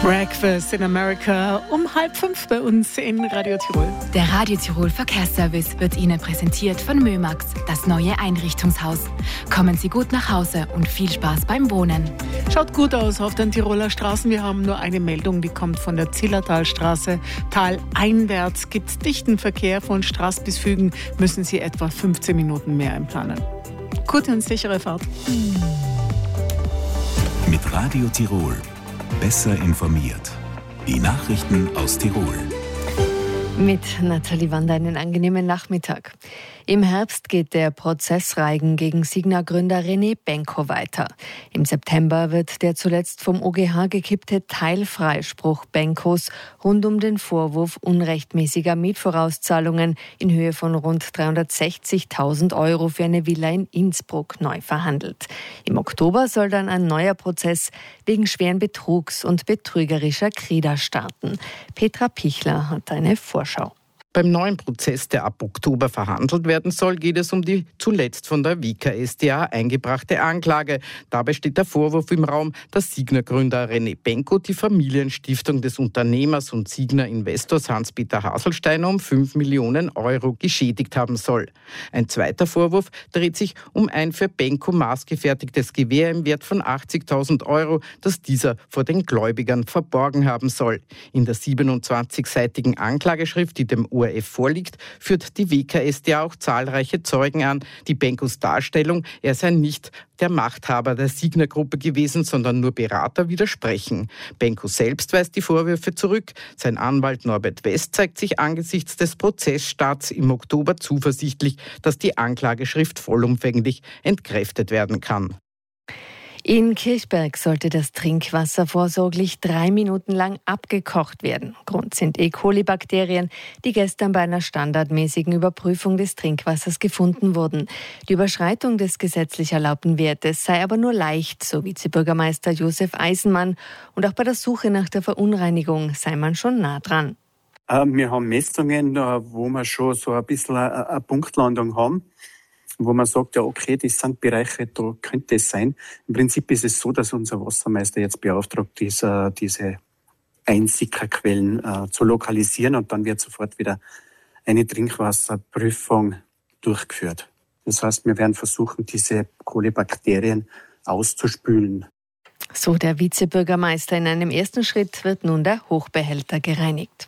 Breakfast in America um 4:30 bei uns in Radio Tirol. Der Radio Tirol Verkehrsservice wird Ihnen präsentiert von Mömax, das neue Einrichtungshaus. Kommen Sie gut nach Hause und viel Spaß beim Wohnen. Schaut gut aus auf den Tiroler Straßen. Wir haben nur eine Meldung, die kommt von der Zillertalstraße. Taleinwärts gibt es dichten Verkehr. Von Straß bis Fügen müssen Sie etwa 15 Minuten mehr einplanen. Gute und sichere Fahrt. Mit Radio Tirol. Besser informiert. Die Nachrichten aus Tirol. Mit Nathalie Wander einen angenehmen Nachmittag. Im Herbst geht der Prozessreigen gegen Signa-Gründer René Benko weiter. Im September wird der zuletzt vom OGH gekippte Teilfreispruch Benkos rund um den Vorwurf unrechtmäßiger Mietvorauszahlungen in Höhe von rund 360.000 € für eine Villa in Innsbruck neu verhandelt. Im Oktober soll dann ein neuer Prozess wegen schweren Betrugs und betrügerischer Krieger starten. Petra Pichler hat eine Vorschau. Beim neuen Prozess, der ab Oktober verhandelt werden soll, geht es um die zuletzt von der WKStA eingebrachte Anklage. Dabei steht der Vorwurf im Raum, dass Signa-Gründer René Benko die Familienstiftung des Unternehmers und Signa-Investors Hans-Peter Haselsteiner um 5 Millionen € geschädigt haben soll. Ein zweiter Vorwurf dreht sich um ein für Benko maßgefertigtes Gewehr im Wert von 80.000 €, das dieser vor den Gläubigern verborgen haben soll. In der 27-seitigen Anklageschrift, die dem ORF vorliegt, führt die WKStA auch zahlreiche Zeugen an, die Benkos Darstellung, er sei nicht der Machthaber der Signa-Gruppe gewesen, sondern nur Berater, widersprechen. Benko selbst weist die Vorwürfe zurück. Sein Anwalt Norbert West zeigt sich angesichts des Prozessstarts im Oktober zuversichtlich, dass die Anklageschrift vollumfänglich entkräftet werden kann. In Kirchberg sollte das Trinkwasser vorsorglich 3 Minuten lang abgekocht werden. Grund sind E. coli-Bakterien, die gestern bei einer standardmäßigen Überprüfung des Trinkwassers gefunden wurden. Die Überschreitung des gesetzlich erlaubten Wertes sei aber nur leicht, so Vizebürgermeister Josef Eisenmann. Und auch bei der Suche nach der Verunreinigung sei man schon nah dran. Wir haben Messungen, wo wir schon so ein bisschen eine Punktlandung haben, wo man sagt, ja okay, das sind Bereiche, da könnte es sein. Im Prinzip ist es so, dass unser Wassermeister jetzt beauftragt ist, diese Einsickerquellen zu lokalisieren, und dann wird sofort wieder eine Trinkwasserprüfung durchgeführt. Das heißt, wir werden versuchen, diese Kolibakterien auszuspülen. So der Vizebürgermeister. In einem ersten Schritt wird nun der Hochbehälter gereinigt.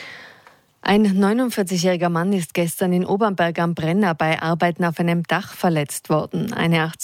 Ein 49-jähriger Mann ist gestern in Obernberg am Brenner bei Arbeiten auf einem Dach verletzt worden. Eine